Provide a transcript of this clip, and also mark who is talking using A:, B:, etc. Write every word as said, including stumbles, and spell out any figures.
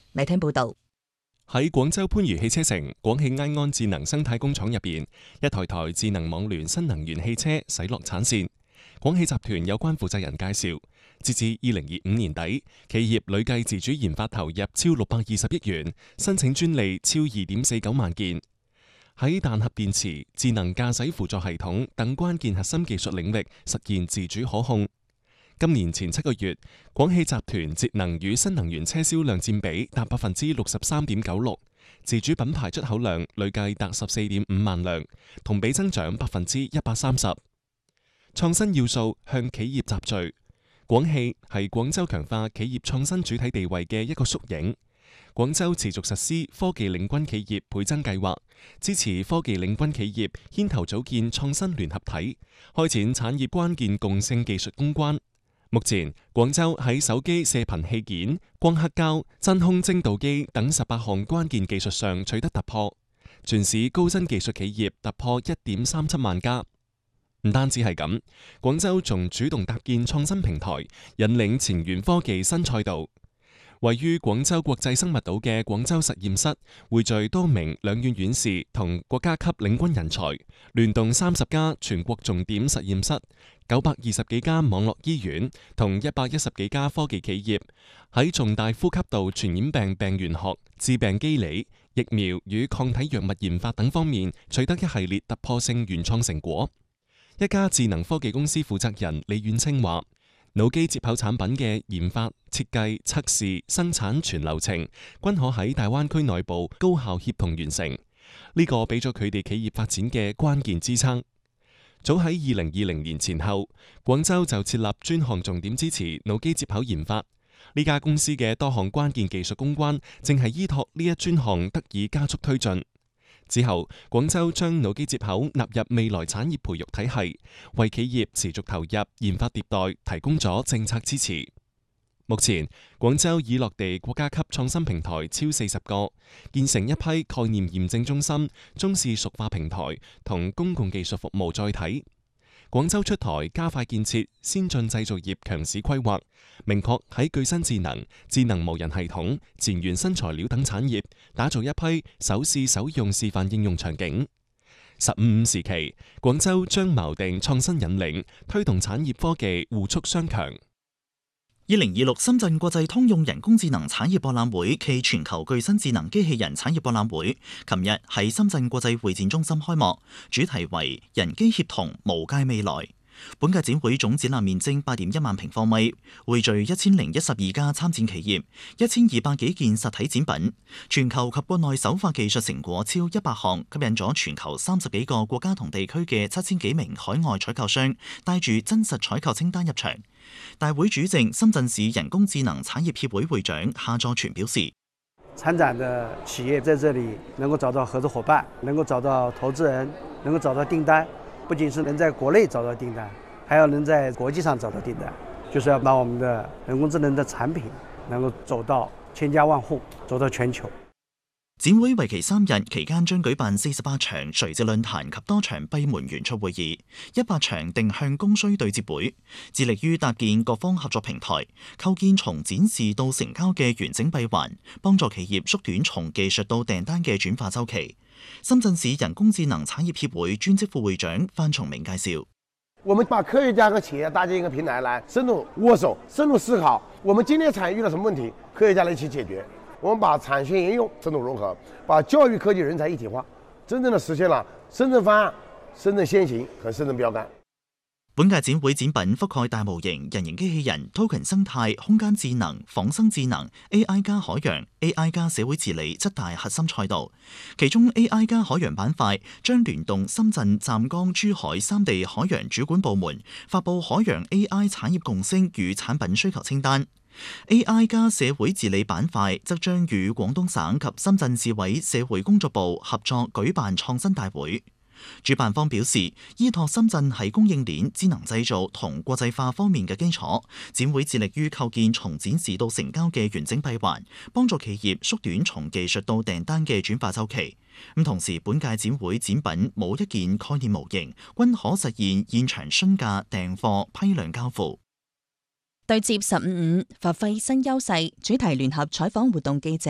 A: 嚟聽報道。
B: 喺廣州番禺汽車城廣汽埃安智能生態工廠入邊，一台台智能網聯新能源汽車駛落產線。廣汽集團有關負責人介紹，截至二零二五年底，企業累計自主研發投入超六百二十億元，申請專利超二點四九萬件。喺彈盒電池、智能駕駛輔助系統等關鍵核心技術領域實現自主可控。今年前七個月，廣汽集團節能與新能源車銷量佔比達百分之六十三點九六，自主品牌出口量累計達十四點五萬輛，同比增長百分之一百三十。創新要素向企業集聚，廣汽係廣州強化企業創新主體地位嘅一個縮影。廣州持續實施科技領軍企業倍增計劃，支持科技領軍企業牽頭組建創新聯合體，開展產業關鍵共性技術攻關。目前，廣州喺手機射頻器件、光刻膠、真空精度機等十八項關鍵技術上取得突破，全市高新技術企業突破一點三七萬家。唔單止係咁，廣州仲主動搭建創新平台，引領前沿科技新賽道。位於廣州國際生物島嘅廣州實驗室，匯聚多名兩院院士同國家級領軍人才，聯動三十家全國重點實驗室、九百二十幾家網絡醫院同一百一十幾家科技企業，喺重大呼吸道傳染病病原學、致病機理、疫苗與抗體藥物研發等方面取得一系列突破性原創成果。一家智能科技公司負責人李遠清話：腦機接口產品嘅研發、設計、測試、生產全流程均可喺大灣區內部高效協同完成，呢個俾咗佢哋企業發展嘅關鍵支撐。早喺二零二零年前後，廣州就設立專項重點支持腦機接口研發。呢家公司嘅多項關鍵技術攻關，正係依託呢一專項得以加速推進。之後，廣州將腦機接口納入未來產業培育體系，為企業持續投入研發迭代提供咗政策支持。目前，廣州已落地國家級創新平台超四十個，建成一批概念驗證中心、中試熟化平台同公共技術服務載體。廣州出台加快建設先進製造業強市規劃，明確喺具身智能、智能無人系統、前沿新材料等產業打造一批首試首用示範應用場景。十五五時期，廣州將錨定創新引領，推動產業科技互促雙強。
C: 二零二六深圳國際通用人工智能產業博覽會暨全球具身智能機器人產業博覽會，琴日喺深圳國際會展中心開幕，主題為人機協同無界未來。本屆展會總展覽面積八點一萬平方米，匯聚一千零一十二家參展企業，一千二百幾件實體展品，全球及國內首發技術成果超一百項，吸引咗全球三十幾個國家同地區嘅七千幾名海外採購商帶住真實採購清單入場。大會主席深圳市人工智能產業協會會長夏作全表示，
D: 參展的企業在這裡能夠找到合作夥伴，能夠找到投資人，能夠找到訂單，不僅是能在國內找到訂單，還要能在國際上找到訂單，就是要把我們的人工智能的產品能夠走到千家萬戶，走到全球。
C: 展會為期三日，期間將舉辦四十八場垂直論壇及多場閉門圓桌會議，一百場定向供需對接會，致力於搭建各方合作平台，構建從展示到成交嘅完整閉環，幫助企業縮短從技術到訂單嘅轉化週期。深圳市人工智能產業協會專職副會長范崇明介紹：
E: 我們把科學家和企業搭建一個平台，來深入握手、深入思考，我們今天產業遇到什麼問題，科學家來一起解決。我們把產學研用深度融合，把教育科技人才一體化，真正的實現了深圳方案、深圳先行和深圳標杆。
C: 本屆展會展品覆蓋大模型、人形機器人、token 生態、空間智能、仿生智能、A I 加海洋、A I 加社會治理七大核心賽道。其中 A I 加海洋板塊將聯動深圳、湛江、珠海三地海洋主管部門，發佈海洋 A I 產業共識與產品需求清單。A I 加社會治理板塊則將與廣東省及深圳市委社會工作部合作舉辦創新大會。主辦方表示，依託深圳喺供應鏈、智能製造同國際化方面嘅基礎，展會致力於構建從展示到成交嘅完整閉環，幫助企業縮短從技術到訂單嘅轉化週期。咁同時，本屆展會展品冇一件概念模型，均可實現現場詢價訂貨批量交付。
A: 對接十五五，發揮新優勢主題聯合採訪活動記者